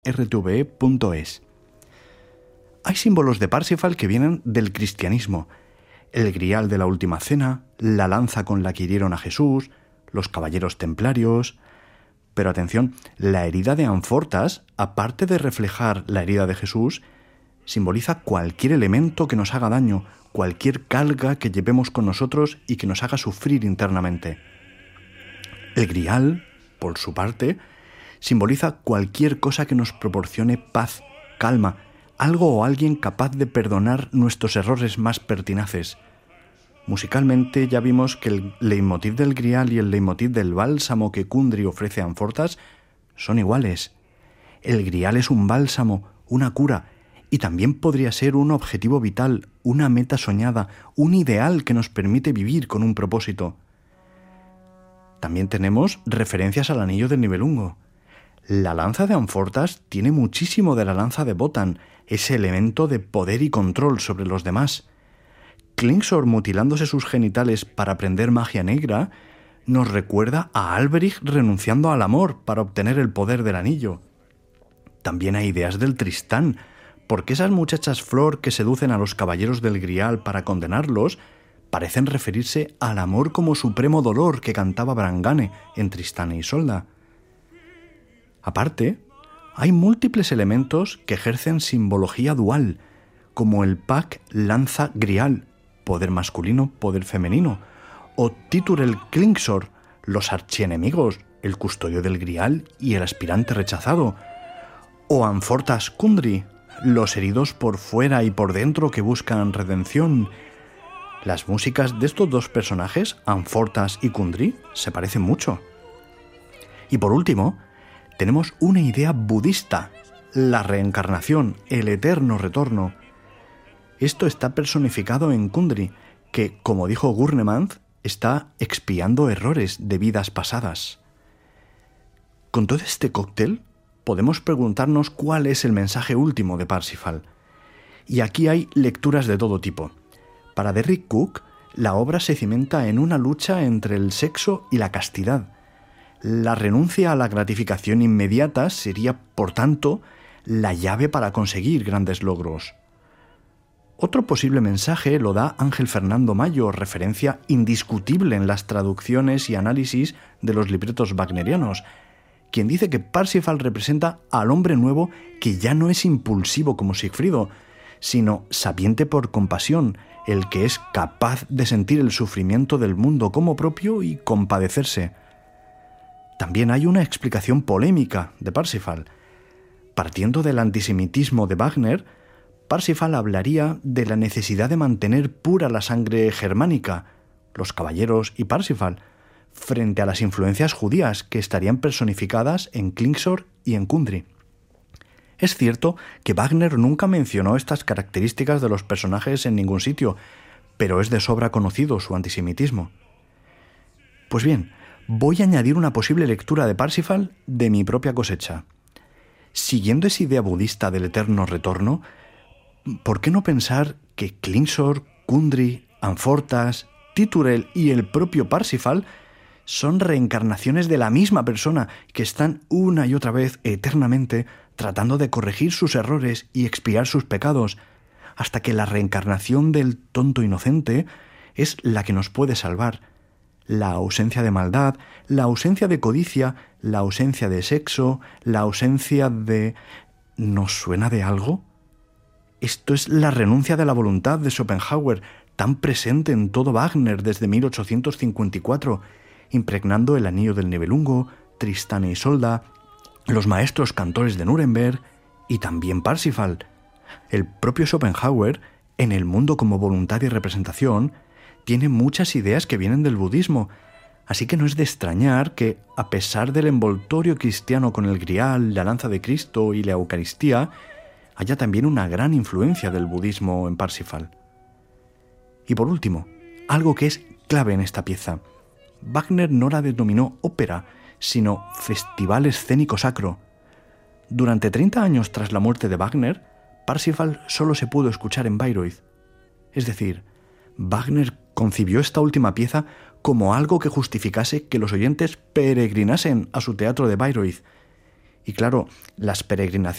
rtve.es. Hay símbolos de Parsifal que vienen del cristianismo: el grial de la última cena, la lanza con la que hirieron a Jesús, los caballeros templarios. Pero atención, la herida de Amfortas, aparte de reflejar la herida de Jesús, simboliza cualquier elemento que nos haga daño, cualquier carga que llevemos con nosotros y que nos haga sufrir internamente. El grial, por su parte, simboliza cualquier cosa que nos proporcione paz, calma, algo o alguien capaz de perdonar nuestros errores más pertinaces. Musicalmente ya vimos que el leitmotiv del grial y el leitmotiv del bálsamo que Kundry ofrece a Amfortas son iguales. El grial es un bálsamo, una cura, y también podría ser un objetivo vital, una meta soñada, un ideal que nos permite vivir con un propósito. También tenemos referencias al anillo del Nibelungo. La lanza de Amfortas tiene muchísimo de la lanza de Wotan, ese elemento de poder y control sobre los demás. Klingsor, mutilándose sus genitales para aprender magia negra, nos recuerda a Alberich renunciando al amor para obtener el poder del anillo. También hay ideas del Tristán, porque esas muchachas flor que seducen a los caballeros del Grial para condenarlos parecen referirse al amor como supremo dolor que cantaba Brangane en Tristán e Isolda. Aparte, hay múltiples elementos que ejercen simbología dual, como el pack lanza-grial, poder masculino, poder femenino, o Titurel Klingsor, los archienemigos, el custodio del grial y el aspirante rechazado, o Amfortas Kundry, los heridos por fuera y por dentro que buscan redención. Las músicas de estos dos personajes, Amfortas y Kundry, se parecen mucho. Y por último, tenemos una idea budista, la reencarnación, el eterno retorno. Esto está personificado en Kundry, que, como dijo Gurnemanz, está expiando errores de vidas pasadas. Con todo este cóctel, podemos preguntarnos cuál es el mensaje último de Parsifal. Y aquí hay lecturas de todo tipo. Para Derrick Cook, la obra se cimenta en una lucha entre el sexo y la castidad. La renuncia a la gratificación inmediata sería, por tanto, la llave para conseguir grandes logros. Otro posible mensaje lo da Ángel Fernando Mayo, referencia indiscutible en las traducciones y análisis de los libretos wagnerianos, quien dice que Parsifal representa al hombre nuevo que ya no es impulsivo como Sigfrido, sino sabiente por compasión, el que es capaz de sentir el sufrimiento del mundo como propio y compadecerse. También hay una explicación polémica de Parsifal. Partiendo del antisemitismo de Wagner, Parsifal hablaría de la necesidad de mantener pura la sangre germánica, los caballeros y Parsifal, frente a las influencias judías que estarían personificadas en Klingsor y en Kundry. Es cierto que Wagner nunca mencionó estas características de los personajes en ningún sitio, pero es de sobra conocido su antisemitismo. Pues bien, voy a añadir una posible lectura de Parsifal de mi propia cosecha. Siguiendo esa idea budista del eterno retorno, ¿por qué no pensar que Klingsor, Kundry, Amfortas, Titurel y el propio Parsifal son reencarnaciones de la misma persona que están una y otra vez eternamente tratando de corregir sus errores y expiar sus pecados, hasta que la reencarnación del tonto inocente es la que nos puede salvar? La ausencia de maldad, la ausencia de codicia, la ausencia de sexo, la ausencia de... ¿Nos suena de algo? Esto es la renuncia de la voluntad de Schopenhauer, tan presente en todo Wagner desde 1854, impregnando el anillo del Nibelungo, Tristán e Isolda, los maestros cantores de Nuremberg y también Parsifal. El propio Schopenhauer, en El mundo como voluntad y representación, tiene muchas ideas que vienen del budismo, así que no es de extrañar que, a pesar del envoltorio cristiano con el grial, la lanza de Cristo y la Eucaristía, haya también una gran influencia del budismo en Parsifal. Y por último, algo que es clave en esta pieza. Wagner no la denominó ópera, sino festival escénico sacro. Durante 30 años tras la muerte de Wagner, Parsifal solo se pudo escuchar en Bayreuth. Es decir, Wagner concibió esta última pieza como algo que justificase que los oyentes peregrinasen a su teatro de Bayreuth, Y claro, las peregrinaciones